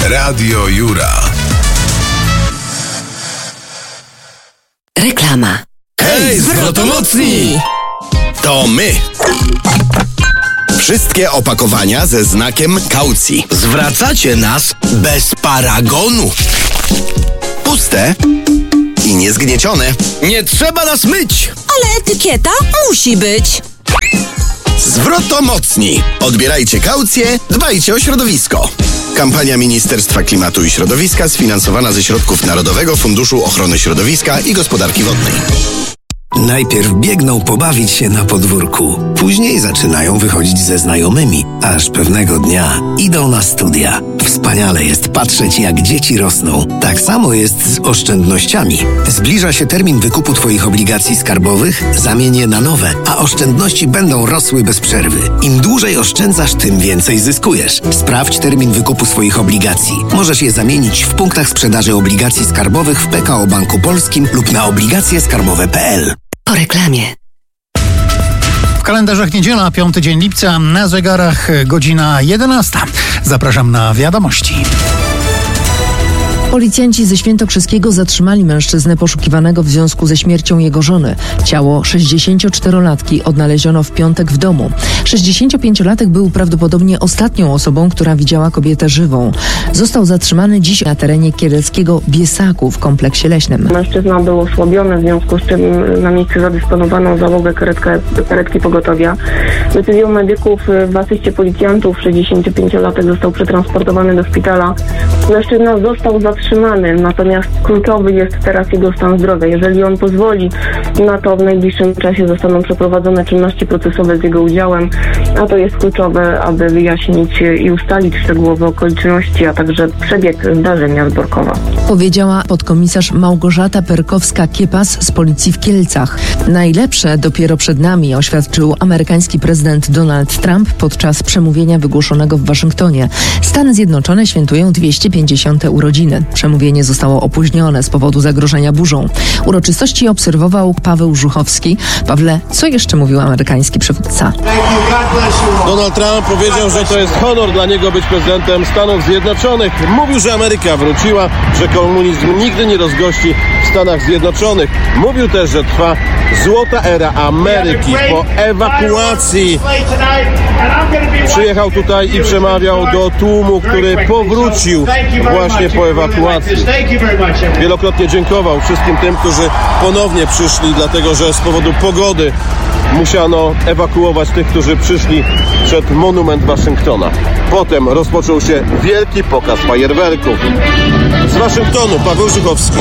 Radio Jura. Reklama. Hej, zwrotomocni! To my. Wszystkie opakowania ze znakiem kaucji. Zwracacie nas bez paragonu. Puste i niezgniecione. Nie trzeba nas myć. Ale etykieta musi być. Zwrotomocni. Odbierajcie kaucję, dbajcie o środowisko. Kampania Ministerstwa Klimatu i Środowiska sfinansowana ze środków Narodowego Funduszu Ochrony Środowiska i Gospodarki Wodnej. Najpierw biegną pobawić się na podwórku, później zaczynają wychodzić ze znajomymi, aż pewnego dnia idą na studia. Wspaniale jest patrzeć, jak dzieci rosną. Tak samo jest z oszczędnościami. Zbliża się termin wykupu Twoich obligacji skarbowych, zamień je na nowe, a oszczędności będą rosły bez przerwy. Im dłużej oszczędzasz, tym więcej zyskujesz. Sprawdź termin wykupu swoich obligacji. Możesz je zamienić w punktach sprzedaży obligacji skarbowych w PKO Banku Polskim lub na obligacjeskarbowe.pl. Po reklamie. W kalendarzach niedziela, 5 dzień lipca, na zegarach godzina 11. Zapraszam na wiadomości. Policjanci ze Świętokrzyskiego zatrzymali mężczyznę poszukiwanego w związku ze śmiercią jego żony. Ciało 64-latki odnaleziono w piątek w domu. 65-latek był prawdopodobnie ostatnią osobą, która widziała kobietę żywą. Został zatrzymany dziś na terenie kieleckiego Biesaku w kompleksie leśnym. Mężczyzna był osłabiony, w związku z czym na miejsce zadysponowano załogę karetki pogotowia. Decyzją medyków w asyście policjantów 65-latek został przetransportowany do szpitala. Mężczyzna został zatrzymany, natomiast kluczowy jest teraz jego stan zdrowia. Jeżeli on pozwoli na to, w najbliższym czasie zostaną przeprowadzone czynności procesowe z jego udziałem, a to jest kluczowe, aby wyjaśnić i ustalić szczegółowe okoliczności, a także przebieg zdarzenia z Borkowa. Powiedziała podkomisarz Małgorzata Perkowska-Kiepas z policji w Kielcach. Najlepsze dopiero przed nami, oświadczył amerykański prezydent Donald Trump podczas przemówienia wygłoszonego w Waszyngtonie. Stany Zjednoczone świętują 250. urodziny. Przemówienie zostało opóźnione z powodu zagrożenia burzą. Uroczystości obserwował Paweł Żuchowski. Pawle, co jeszcze mówił amerykański przywódca? Donald Trump powiedział, że to jest honor dla niego być prezydentem Stanów Zjednoczonych. Mówił, że Ameryka wróciła, że komunizm nigdy nie rozgości w Stanach Zjednoczonych. Mówił też, że trwa złota era Ameryki po ewakuacji. Przyjechał tutaj i przemawiał do tłumu, który powrócił właśnie po ewakuacji. Wielokrotnie dziękował wszystkim tym, którzy ponownie przyszli, dlatego że z powodu pogody musiano ewakuować tych, którzy przyszli przed monument Waszyngtona. Potem rozpoczął się wielki pokaz fajerwerków. Z Waszyngtonu Paweł Żuchowski.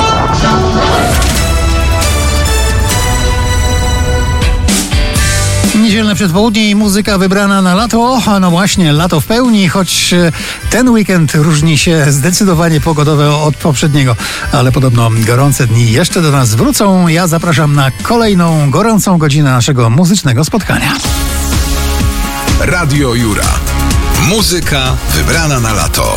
Niedzielne przedpołudnie i muzyka wybrana na lato. No właśnie, lato w pełni, choć ten weekend różni się zdecydowanie pogodowo od poprzedniego. Ale podobno gorące dni jeszcze do nas wrócą. Ja zapraszam na kolejną gorącą godzinę naszego muzycznego spotkania. Radio Jura. Muzyka wybrana na lato.